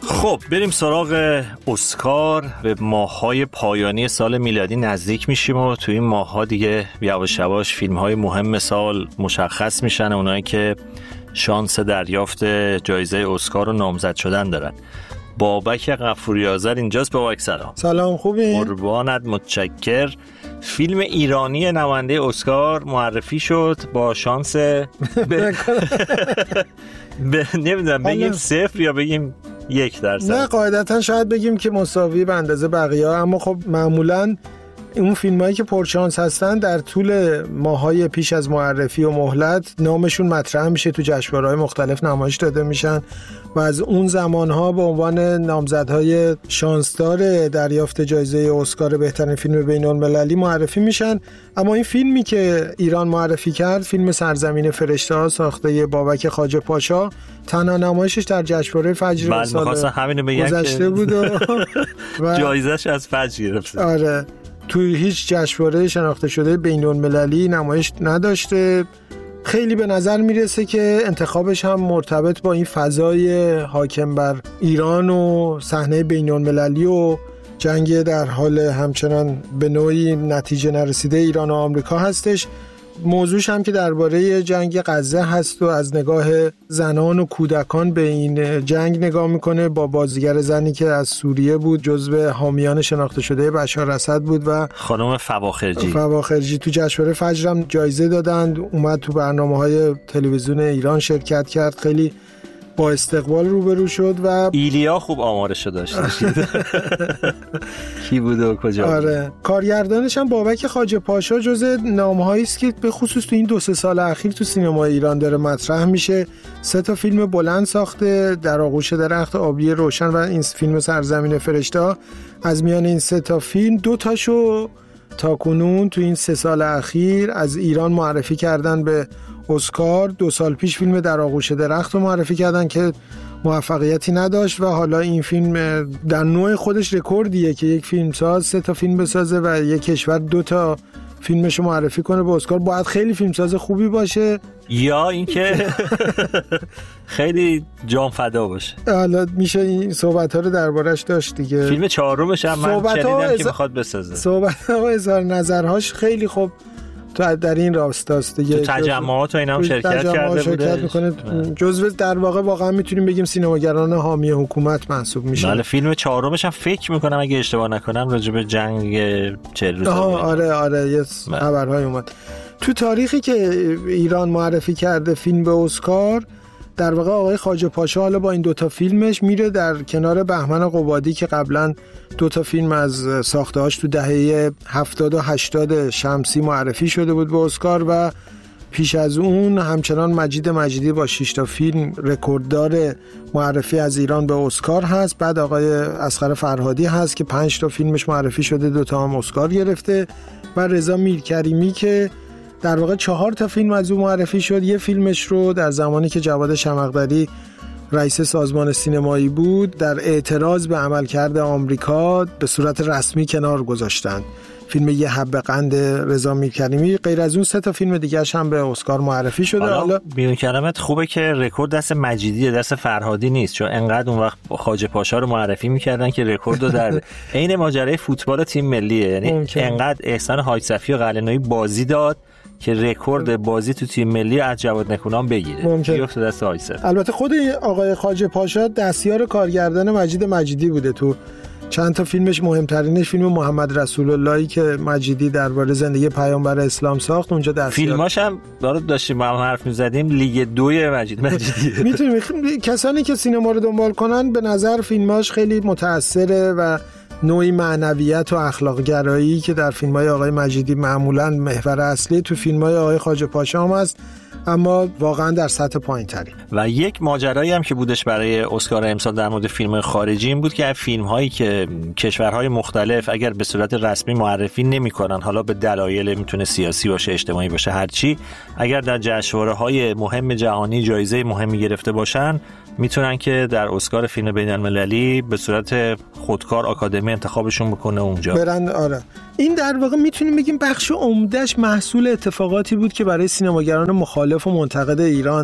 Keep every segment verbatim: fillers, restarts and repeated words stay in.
خب بریم سراغ اسکار. به ماه‌های پایانی سال میلادی نزدیک میشیم و تو این ماه‌ها دیگه یواش یواش فیلم‌های مهم سال مشخص میشن، اونایی که شانس دریافت جایزه اسکار و نامزد شدن دارن. بابک غفوری آذر اینجاست. بابک سلام. سلام، خوبی؟ قربانت، متشکر. فیلم ایرانی نماینده اسکار معرفی شد با شانس ب... ب... نمیدونم بگیم صفر یا بگیم یک درصد. نه قاعدتا شاید بگیم که مساوی به اندازه بقیه ها، اما خب معمولاً اون فیلمایی که پرشانس هستن در طول ماهای پیش از معرفی و مهلت نامشون مطرح میشه، تو جشنواره‌های مختلف نمایش داده میشن و از اون زمانها به عنوان نامزدهای شانسدار دریافت جایزه اسکار بهترین فیلم بین‌المللی معرفی میشن. اما این فیلمی که ایران معرفی کرد، فیلم سرزمین فرشته‌ها ساخته بابک خواجه پاشا، تنها نمایشش در جشنواره فجر سال گذشته بود و جایزه‌اش از فجر گرفت. آره، توی هیچ جشنواره شناخته شده بین‌المللی نمایش نداشته. خیلی به نظر میرسه که انتخابش هم مرتبط با این فضای حاکم بر ایران و صحنه بین‌المللی و جنگ در حال همچنان به نوعی نتیجه نرسیده ایران و آمریکا هستش. موضوعش هم که درباره جنگ غزه هست و از نگاه زنان و کودکان به این جنگ نگاه میکنه، با بازیگر زنی که از سوریه بود، جزو حامیان شناخته شده بشار اسد بود و خانم فواخرجی. فواخرجی تو جشنواره فجر هم جایزه دادند، اومد تو برنامه‌های تلویزیون ایران شرکت کرد، خیلی با استقبال روبرو شد. و ایلیا خوب آمارشو داشت. کی بود و کجا؟ آره، کارگردانش هم بابک خواجه پاشا جزء نامه‌هایی است که به خصوص تو این دو سه سال اخیر تو سینمای ایران داره مطرح میشه. سه تا فیلم بلند ساخته، در آغوش درخت، آبی روشن و این فیلم سرزمین فرشته‌ها. از میان این سه تا فیلم دو تاشو تاکنون تو این سه سال اخیر از ایران معرفی کردن به اسکار. دو سال پیش فیلم در آغوش درخت رو معرفی کردن که موفقیتی نداشت و حالا این فیلم در نوع خودش رکوردیه که یک فیلمساز سه تا فیلم بسازه و یک کشور دو تا فیلمش رو معرفی کنه به اسکار. باید خیلی فیلمساز خوبی باشه یا اینکه خیلی جان فدا باشه. حالا میشه این صحبت‌ها رو دربارش داشت دیگه. فیلم چهارمش هم من شنیدم از... که میخواد بسازه. صحبت‌ها و اظهار نظرهاش خیلی خوب تو در این راستاست دیگه. تو تجمعات و اینا هم شرکت کرده شرکت میکنه. جزو در واقع واقعا میتونیم بگیم سینماگران حامی حکومت محسوب میشه. بله، فیلم چهارمش هم فکر میکنم اگه اشتباه نکنم راجع به جنگ چهل روزه. آره آره یه خبرهای اومد. تو تاریخی که ایران معرفی کرده فیلم به اسکار، در واقع آقای خواجه پاشا حالا با این دوتا فیلمش میره در کنار بهمن قبادی که قبلا دوتا فیلم از ساخته‌هاش تو دهه هفتاد و هشتاد شمسی معرفی شده بود به اسکار و پیش از اون همچنان مجید مجیدی با شش تا فیلم رکورددار معرفی از ایران به اسکار هست. بعد آقای اصغر فرهادی هست که پنج تا فیلمش معرفی شده، دوتا هم اسکار گرفته و رضا میرکریمی که در واقع چهار تا فیلم از او معرفی شد. یه فیلمش رو در زمانی که جواد شمقدری رئیس سازمان سینمایی بود در اعتراض به عملکرد آمریکا به صورت رسمی کنار گذاشتن، فیلم یه حب قند رضا میرکریمی. غیر از اون سه تا فیلم دیگه‌اش هم به اسکار معرفی شده. حالا بیان کلمت خوبه که رکورد دست مجیدی، دست فرهادی نیست، چون انقدر اون وقت خواجه پاشا رو معرفی میکردن که رکوردو در عین ماجرای فوتبال تیم ملیه، یعنی انقدر احسان حاج صفی و قلعه‌نویی بازی داد که رکورد بازی تو تیم ملی از جواد نکونام بگیره. بیفته دست حاج صفی. البته خود آقای خواجه پاشا دستیار کارگردان مجید مجیدی بوده. تو چند تا فیلمش، مهمترینش فیلم محمد رسول اللهی که مجیدی درباره زندگی پیامبر اسلام ساخت، اونجا دستیار. فیلماش هم دارد داشتیم با هم حرف می‌زدیم، لیگ دوی مجید مجیدی. میتونیم کسانی که سینما رو دنبال کنن به نظر فیلماش خیلی متأثره و نوعی معنویت و اخلاق گرایی که در فیلم‌های آقای مجیدی معمولاً محور اصلی تو فیلم‌های آقای خواجه پاشا هم هست، اما واقعا در سطح پایین‌تری. و یک ماجرایی هم که بودش برای اسکار امسال در مورد فیلم خارجی این بود که فیلم‌هایی که کشورهای مختلف اگر به صورت رسمی معرفی نمی‌کنن، حالا به دلایل میتونه سیاسی باشه، اجتماعی باشه، هر چی، اگر در جشنواره‌های مهم جهانی جایزه مهمی گرفته باشن، میتونن که در اسکار فیلم بین‌المللی به صورت خودکار آکادمی انتخابشون بکنه اونجا برن. آره، این در واقع میتونیم بگیم بخش عمدهش محصول اتفاقاتی بود که برای سینماگران مخالف و منتقد ایران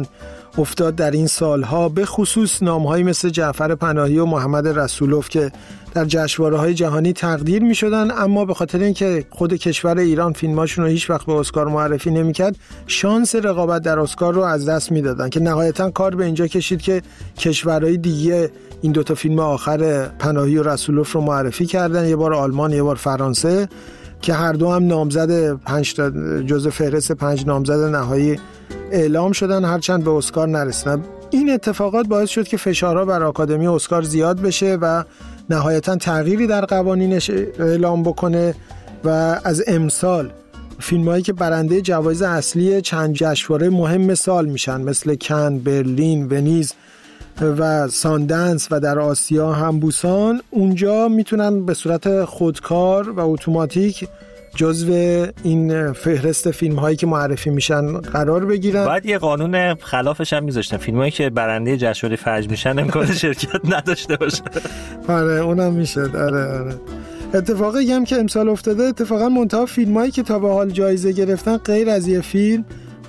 افتاد در این سالها، به خصوص نام‌هایی مثل جعفر پناهی و محمد رسولوف که در جشنواره‌های جهانی تقدیر می‌شدن، اما به خاطر اینکه خود کشور ایران فیلماشون رو هیچ وقت به اسکار معرفی نمی‌کرد، شانس رقابت در اسکار رو از دست می‌دادن که نهایتاً کار به اینجا کشید که کشورهای دیگه این دوتا فیلم آخر پناهی و رسولوف رو معرفی کردن، یه بار آلمان یه بار فرانسه، که هر دو هم نامزد پنج تا جزو فهرست پنج نامزد نهایی اعلام شدن، هرچند به اسکار نرسیدن. این اتفاقات باعث شد که فشارها بر آکادمی اسکار زیاد بشه و نهایتاً تغییری در قوانینش اعلام بکنه و از امسال فیلمایی که برنده جوایز اصلی چند جشنواره مهم سال میشن مثل کن، برلین، ونیز و ساندنس و در آسیا هم بوسان، اونجا میتونن به صورت خودکار و اتوماتیک جزو این فهرست فیلم هایی که معرفی میشن قرار بگیرن. بعد یه قانون خلافش هم میذاشتن، فیلم هایی که برنده جشنواره فجر میشن امکان شرکت نداشته باشه. آره اونم میشه. آره آره اتفاقی هم که امسال افتاده، اتفاقا منتها فیلم هایی که تا به حال جایزه گرفتن غیر از یه فیلم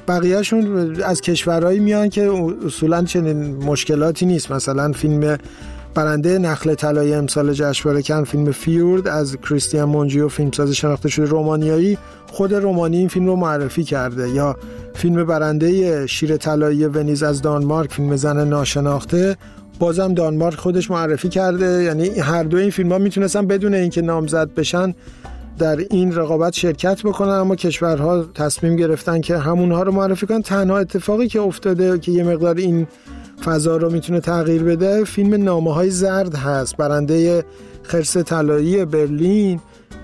بقیهشون از کشورهایی میان که اصولا چنین مشکلاتی نیست. مثلا فیلم برنده نخل طلایی امسال جشنواره کن، فیلم فیورد از کریستیان مونجیو، فیلمساز شناخته شده رومانیایی، خود رومانی این فیلم رو معرفی کرده. یا فیلم برنده شیر طلایی ونیز از دانمارک، فیلم زن ناشناخته، بازم دانمارک خودش معرفی کرده. یعنی هر دو این فیلم‌ها میتونستن بدون اینکه نامزد بشن در این رقابت شرکت بکنن، اما کشورها تصمیم گرفتن که همونها رو معرفی کنن. تنها اتفاقی که افتاده که یه مقدار این فضا رو میتونه تغییر بده، فیلم نامه‌های زرد هست، برنده خرس طلایی برلین،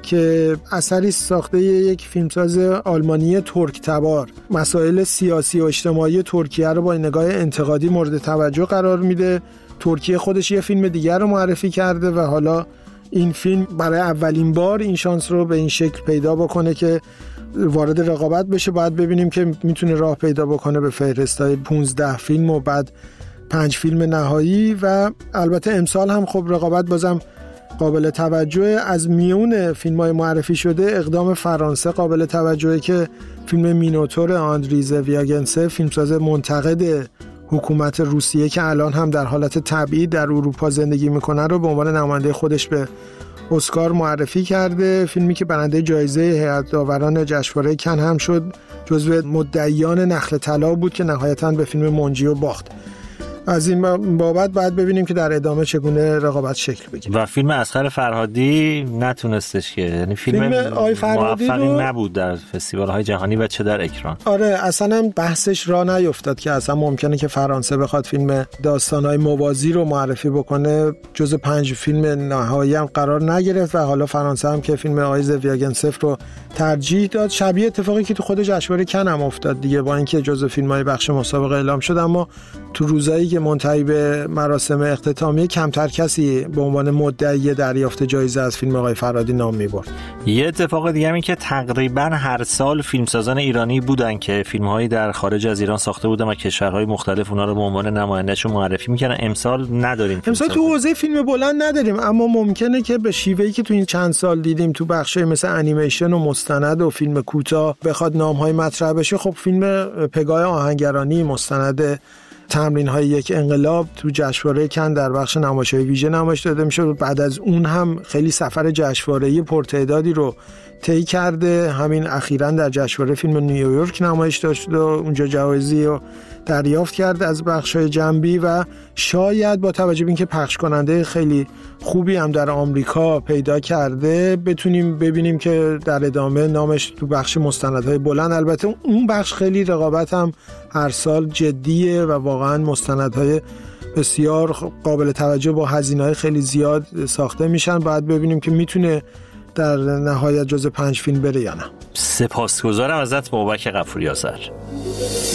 که اثری ساخته یک فیلمساز آلمانی ترک تبار، مسائل سیاسی و اجتماعی ترکیه رو با نگاه انتقادی مورد توجه قرار میده. ترکیه خودش یه فیلم دیگر رو معرفی کرده و حالا این فیلم برای اولین بار این شانس رو به این شکل پیدا بکنه که وارد رقابت بشه. باید ببینیم که میتونه راه پیدا بکنه به فهرست‌های پانزده فیلم و بعد پنج فیلم نهایی. و البته امسال هم خب رقابت بازم قابل توجه. از میون فیلم‌های معرفی شده اقدام فرانسه قابل توجهه که فیلم مینوتور آندری زویاگنسه، فیلمساز منتقد حکومت روسیه که الان هم در حالت تبعید در اروپا زندگی میکنه، رو به عنوان نماینده خودش به اسکار معرفی کرده. فیلمی که برنده جایزه هیئت داوران جشنواره کن هم شد، جزو مدعیان نخل طلا بود که نهایتاً به فیلم مونجیو باخت. از این بابت باید ببینیم که در ادامه چگونه رقابت شکل بگیره. و فیلم اصغر فرهادی نتونستش که، یعنی فیلم, فیلم موفقی رو... نبود در فستیوال‌های جهانی و چه در اکران. آره اصلا هم بحثش را نیفتاد که اصلا ممکنه که فرانسه بخواد فیلم داستان‌های موازی رو معرفی بکنه، جز پنج فیلم نهایی هم قرار نگرفت و حالا فرانسه هم که فیلم آیز ویاگنسف رو ترجیح داد. شبیه اتفاقی که تو خود جشنواره کن هم افتاد دیگه، با اینکه جز فیلم‌های بخش مسابقه اعلام شد، اما تو روزایی که منتهی به مراسم اختتامیه کمتر کسی به عنوان مدعی دریافت جایزه از فیلم آقای فرهادی نام می‌برد. یه اتفاق دیگه این که تقریبا هر سال فیلمسازان ایرانی بودن که فیلم‌هایی در خارج از ایران ساخته بودن و کشورهای مختلف اونا رو به عنوان نماینده‌شون معرفی می‌کردن. امسال نداریم. امسال تو حوزه فیلم بلند نداریم، اما ممکنه که به شیوهی که تو این چند سال دیدیم تو بخشای مثل انیمیشن و مستند و فیلم کوتاه بخواد نام‌های مطرح بشه. خب فیلم پگاه آهنگرانی، مستند تمرین های یک انقلاب، تو جشنواره کن در بخش نمایش‌های ویژه نمایش داده میشه. بعد از اون هم خیلی سفر جشنواره‌ای پرتعدادی رو طی کرده. همین اخیراً در جشنواره فیلم نیویورک نمایش داشت و اونجا جوایزی رو دریافت کرد از بخش‌های جنبی و شاید با توجه به اینکه پخش کننده خیلی خوبی هم در آمریکا پیدا کرده بتونیم ببینیم که در ادامه نامش تو بخش مستندهای بلند. البته اون بخش خیلی رقابت هم هر سال جدیه و واقعا مستندهای بسیار قابل توجه با هزینه‌های خیلی زیاد ساخته میشن. باید ببینیم که میتونه در نهایت جز پنج فیلم بره یا نه. سپاسگزارم ازت بابک غفوری آذر.